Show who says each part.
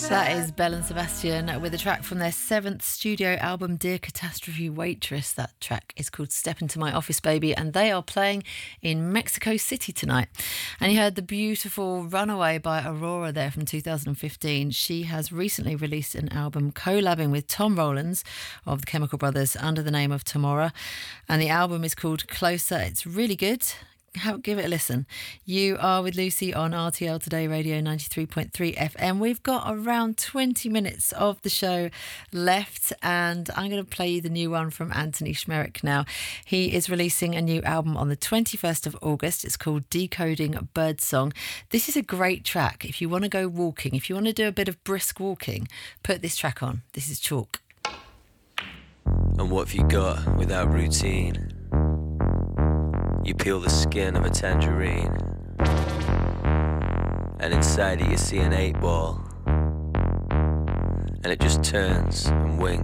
Speaker 1: That is Belle and Sebastian with a track from their 7th studio album, Dear Catastrophe Waitress. That track is called Step Into My Office Baby, and they are playing in Mexico City tonight. And you heard the beautiful Runaway by Aurora there from 2015. She has recently released an album collabing with Tom Rowlands of the Chemical Brothers under the name of Tamora, and the album is called Closer. It's really good. Give it a listen. You are with Lucy on RTL Today Radio 93.3 FM. We've got around 20 minutes of the show left, and I'm going to play you the new one from Anthony Schmerick now. He is releasing a new album on the 21st of August. It's called Decoding Birdsong. This is a great track. If you want to go walking, if you want to do a bit of brisk walking, put this track on. This is Chalk.
Speaker 2: And what have you got without routine? You peel the skin of a tangerine, and inside it you see an 8-ball, and it just turns and winks.